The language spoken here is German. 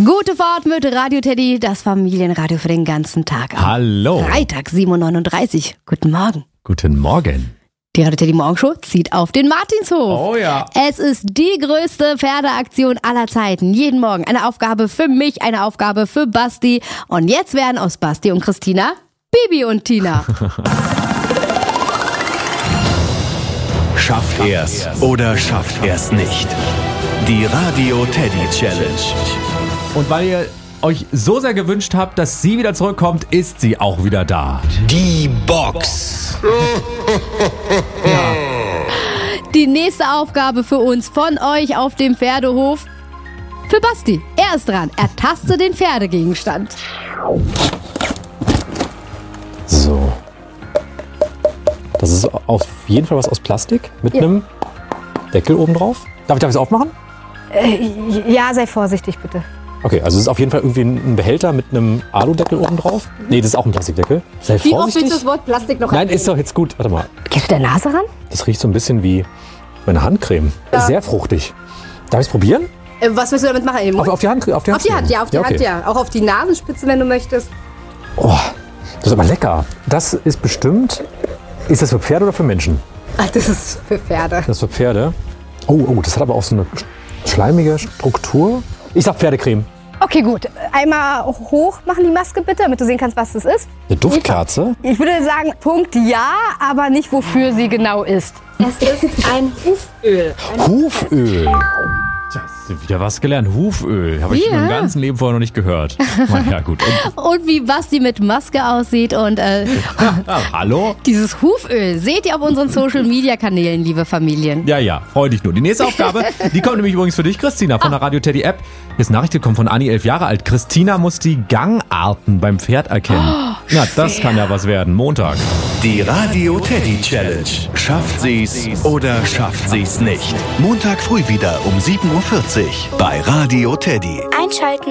Gute Fahrt mit Radio Teddy, das Familienradio für den ganzen Tag. Hallo. Freitag, 7.39 Uhr. Guten Morgen. Guten Morgen. Die Radio Teddy Morgenshow zieht auf den Martinshof. Oh ja. Es ist die größte Pferdeaktion aller Zeiten. Jeden Morgen eine Aufgabe für mich, eine Aufgabe für Basti. Und jetzt werden aus Basti und Christina Bibi und Tina. Schafft er's oder schafft er's nicht? Die Radio Teddy Challenge. Und weil ihr euch so sehr gewünscht habt, dass sie wieder zurückkommt, ist sie auch wieder da. Die Box. Die nächste Aufgabe für uns von euch auf dem Pferdehof. Für Basti. Er ist dran. Ertaste den Pferdegegenstand. So. Das ist auf jeden Fall was aus Plastik mit einem Deckel oben drauf. Darf ich es aufmachen? Ja, sei vorsichtig bitte. Okay, also es ist auf jeden Fall irgendwie ein Behälter mit einem Aludeckel oben drauf. Nee, das ist auch ein Plastikdeckel. Sei Wie oft vorsichtig. willst du das Wort Plastik noch Nein, erwähnen? ist doch jetzt gut. Warte mal. Gehst du der Nase ran? Das riecht so ein bisschen wie meine Handcreme. Sehr fruchtig. Darf ich es probieren? Was willst du damit machen? In den Mund? Auf die Hand? Auf die Hand, ja, auf die okay. Hand, ja. Auch auf die Nasenspitze, wenn du möchtest. Oh, das ist aber lecker. Das ist bestimmt... Ist das für Pferde oder für Menschen? Ach, das ist für Pferde. Das ist für Pferde. Oh, das hat aber auch so eine schleimige Struktur. Ich sag Pferdecreme. Okay, gut. Einmal hoch machen die Maske bitte, damit du sehen kannst, was das ist. Eine Duftkerze? Ich würde sagen, Punkt ja, aber nicht, wofür sie genau ist. Es ist ein Huföl. Huföl. Tja, hast du wieder was gelernt. Huföl. Habe ich Ja. im ganzen Leben vorher noch nicht gehört. Na ja, gut. Und wie Basti mit Maske aussieht und Hallo? dieses Huföl seht ihr auf unseren Social-Media-Kanälen, liebe Familien. Ja, freu dich nur. Die nächste Aufgabe, die kommt nämlich übrigens für dich, Christina, von der Radio Teddy App. Hier ist eine Nachricht gekommen von Anni, 11 Jahre alt. Christina muss die Gangarten beim Pferd erkennen. Na, das kann ja was werden. Montag. Die Radio Teddy Challenge. Schafft sie's oder schafft sie's nicht? Montag früh wieder um 7.40 Uhr bei Radio Teddy. Einschalten.